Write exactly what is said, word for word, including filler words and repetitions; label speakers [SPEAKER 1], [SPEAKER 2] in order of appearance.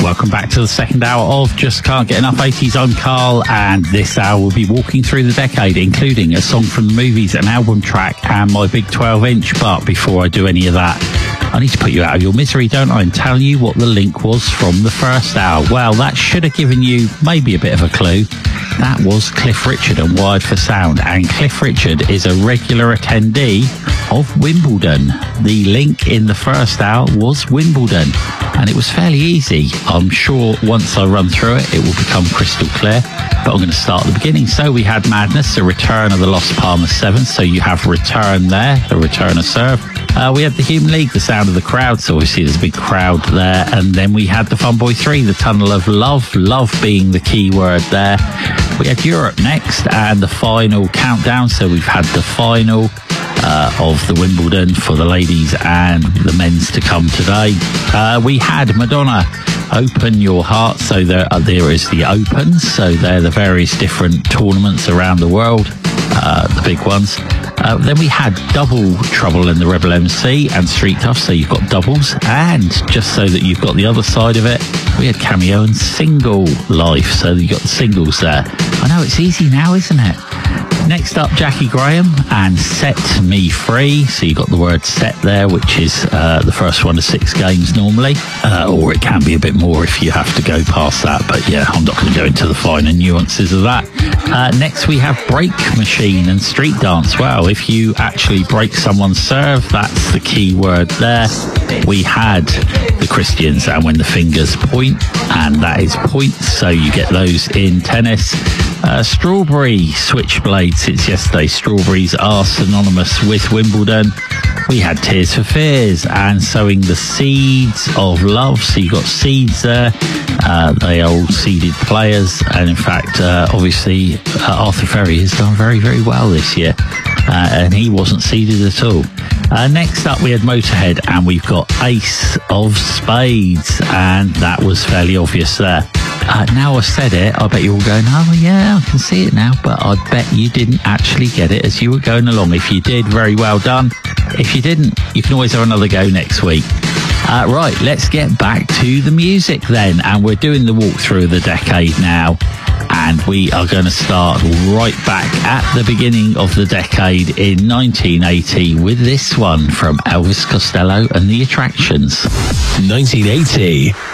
[SPEAKER 1] welcome back to the second hour of Just Can't Get Enough eighties. I'm Carl, and this hour we'll be walking through the decade, including a song from the movies, an album track, and my big twelve inch. But before I do any of that, I need to put you out of your misery, don't I, and tell you what the link was from the first hour. Well, that should have given you maybe a bit of a clue. That was Cliff Richard and Wired for Sound, and Cliff Richard is a regular attendee of Wimbledon. The link in the first hour was Wimbledon, and it was fairly easy. I'm sure once I run through it, it will become crystal clear, but I'm going to start at the beginning. So we had Madness, the return of the Lost Palmer Seven, so you have Return there, the return of Serve. Uh, we had the Human League, the Sound of the Crowd, so obviously there's a big crowd there. And then we had the Fun Boy three, the Tunnel of Love, love being the key word there. We had Europe next, and the final countdown, so we've had the final uh, of the Wimbledon for the ladies and the men's to come today. Uh, we had Madonna, Open Your Heart, so there, uh, there is the Opens, so they're the various different tournaments around the world, uh, the big ones. Uh, then we had Double Trouble in the Rebel M C and Street Tough, so you've got doubles. And just so that you've got the other side of it, we had Cameo and Single Life, so you've got the singles there. I know, it's easy now, isn't it? Next up, Jackie Graham and Set Me Free. So you got the word set there, which is uh, the first one of six games normally, uh, or it can be a bit more if you have to go past that. But yeah, I'm not going to go into the finer nuances of that. Uh, next, we have Break Machine and Street Dance. Well, if you actually break someone's serve, that's the key word there. We had the Christians and When the Fingers Point, and that is points, so you get those in tennis. Uh, Strawberry Switchblade, since yesterday strawberries are synonymous with Wimbledon. We had Tears for Fears and Sowing the Seeds of Love, so you got seeds there. Uh, they are all seeded players, and in fact, uh, obviously, uh, Arthur Ferry has done very, very well this year, uh, and he wasn't seeded at all. Uh, next up, we had Motorhead, and we've got Ace of Spades, and that was fairly obvious there. Uh, now I've said it, I bet you're all going, oh yeah, I can see it now, but I bet you didn't actually get it as you were going along. If you did, very well done. If you didn't, you can always have another go next week. Uh, right, let's get back to the music then, and we're doing the walkthrough of the decade now, and we are going to start right back at the beginning of the decade in nineteen eighty with this one from Elvis Costello and the Attractions.
[SPEAKER 2] nineteen eighty.